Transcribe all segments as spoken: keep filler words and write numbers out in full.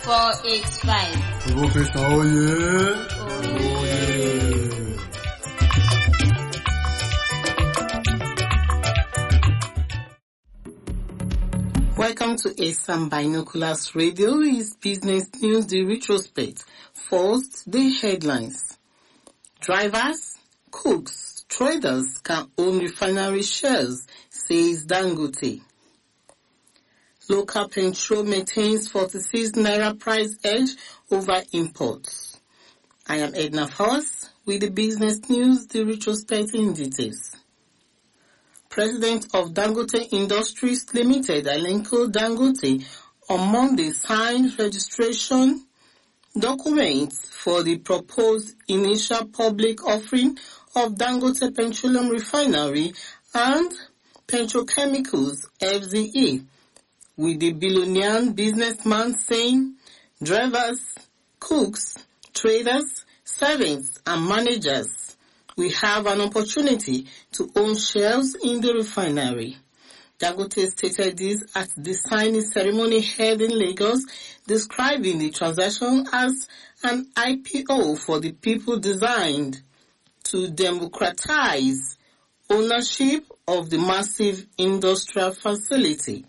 four eight five. Provocation, oh yeah. Oh yeah. Welcome to ASAM Binoculars Radio. Is business news, the retrospect. First, the headlines. Drivers, cooks, traders can own refinery shares, says Dangote. Local petrol maintains forty-six naira price edge over imports. I am Edna Fawas with the business news, the retrospect in details. President of Dangote Industries Limited, Aliko Dangote, on Monday signed registration documents for the proposed initial public offering of Dangote Petroleum Refinery and Petrochemicals F Z E, with the billionaire businessman saying drivers, cooks, traders, servants and managers we have an opportunity to own shares in the refinery. Dangote stated this at the signing ceremony held in Lagos, describing the transaction as an I P O for the people designed to democratize ownership of the massive industrial facility.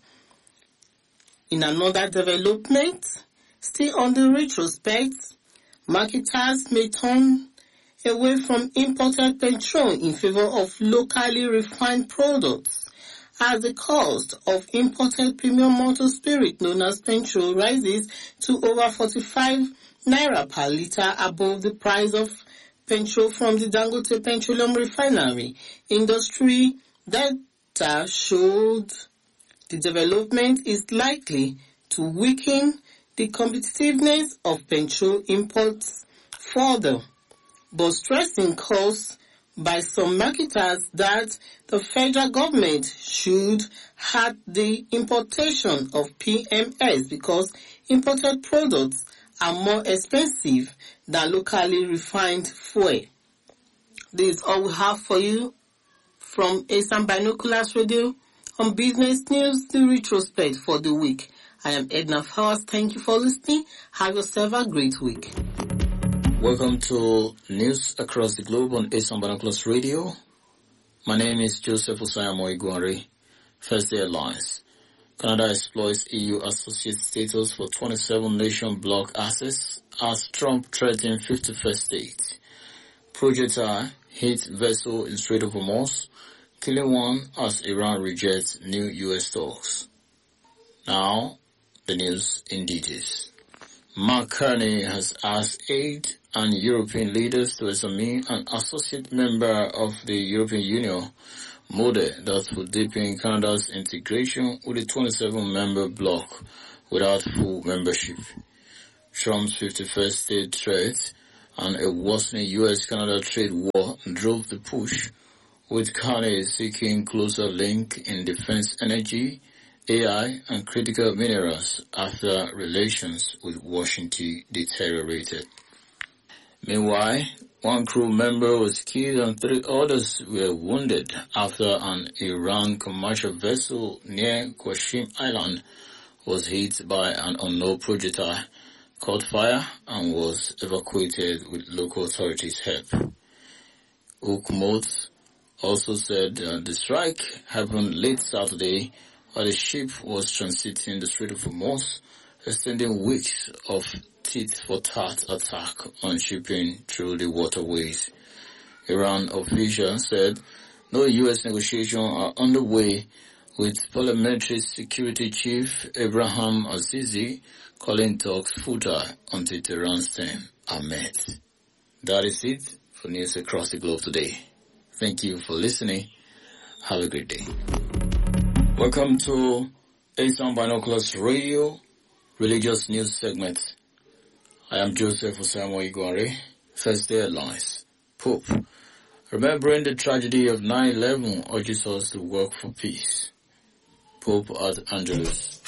In another development, still on the retrospect, marketers may turn away from imported petrol in favor of locally refined products as the cost of imported premium motor spirit known as petrol rises to over forty-five naira per litre above the price of petrol from the Dangote Petroleum Refinery. Industry data showed the development is likely to weaken the competitiveness of petrol imports further, but stressing calls by some marketers that the federal government should halt the importation of P M S because imported products are more expensive than locally refined fuel. This is all we have for you from ASAM Binoculars Radio on Business News, the retrospect for the week. I am Edna Fawas. Thank you for listening. Have yourself a great week. Welcome to News Across the Globe on ASAM Binoculars Radio. My name is Joseph Osayamo Iguare. First Day Alliance. Canada exploits E U associate status for twenty-seven nation bloc access as Trump threatens fifty-first state. Projectile hit vessel in Strait of Hormuz, killing one as Iran rejects new U S talks. Now, the news in details. Mark Carney has asked eight and European leaders to examine an associate member of the European Union model that would deepen Canada's integration with the twenty-seven member bloc without full membership. Trump's fifty-first state threat and a worsening U S Canada trade war drove the push, with Carney seeking closer link in defense energy, A I and critical minerals after relations with Washington deteriorated. Meanwhile, one crew member was killed and three others were wounded after an Iran commercial vessel near Qassim Island was hit by an unknown projectile, caught fire and was evacuated with local authorities' help. Ukmot also said uh, the strike happened late Saturday while the ship was transiting the Strait of Hormuz, extending weeks of tit-for-tat attack on shipping through the waterways. Iran officials said no U S negotiations are underway, with Parliamentary Security Chief Abraham Azizi calling talks futile until Tehran's term are met. That is it for news across the globe today. Thank you for listening. Have a great day. Welcome to ASAM Binoculars Radio, Religious News Segment. I am Joseph Osayamo Iguare, First Day Alliance. Pope, remembering the tragedy of nine eleven, urges us to work for peace. Pope at Angelus.